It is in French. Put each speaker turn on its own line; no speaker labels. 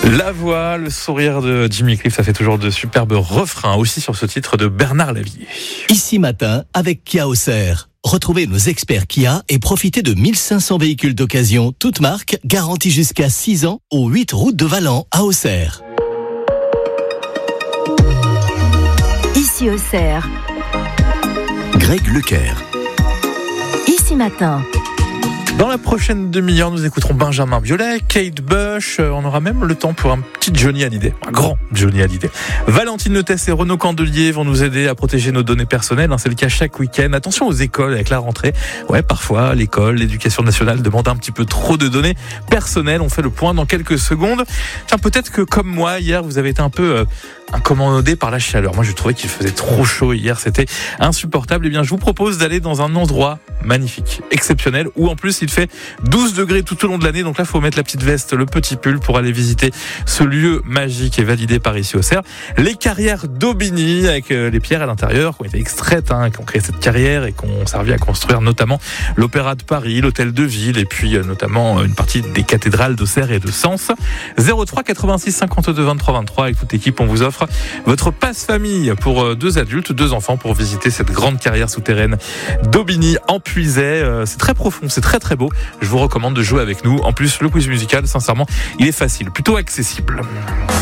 La voix, le sourire de Jimmy Cliff, ça fait toujours de superbes refrains aussi sur ce titre de Bernard Lavilliers.
Ici matin avec Kia Auxerre. Retrouvez nos experts Kia et profitez de 1500 véhicules d'occasion, toutes marques, garantis jusqu'à 6 ans, aux 8 routes de Valent à Auxerre.
Ici Auxerre.
Greg Leclerc.
Ici matin.
Dans la prochaine demi-heure, nous écouterons Benjamin Biolay, Kate Bush. On aura même le temps pour un petit Johnny Hallyday, un grand Johnny Hallyday. Valentine Notès et Renaud Candelier vont nous aider à protéger nos données personnelles. C'est le cas chaque week-end. Attention aux écoles avec la rentrée. Ouais, parfois, l'école, l'éducation nationale demande un petit peu trop de données personnelles. On fait le point dans quelques secondes. Tiens, peut-être que comme moi, hier, vous avez été un peu incommodé par la chaleur. Moi, je trouvais qu'il faisait trop chaud hier. C'était insupportable. Eh bien, je vous propose d'aller dans un endroit magnifique, exceptionnel, où en plus il fait 12 degrés tout au long de l'année. Donc là, il faut mettre la petite veste, le petit pull pour aller visiter ce lieu magique et validé par Ici Auxerre. Les carrières d'Aubigny, avec les pierres à l'intérieur qui ont été extraites, qui ont créé cette carrière et qui ont servi à construire notamment l'Opéra de Paris, l'Hôtel de Ville et puis notamment une partie des cathédrales d'Auxerre et de Sens. 03 86 52 23 23. Avec toute l'équipe, on vous offre votre passe-famille pour 2 adultes, 2 enfants pour visiter cette grande carrière souterraine d'Aubigny en Puisaye. C'est très profond, c'est très très beau. Je vous recommande de jouer avec nous. En plus, le quiz musical, sincèrement, il est facile, plutôt accessible.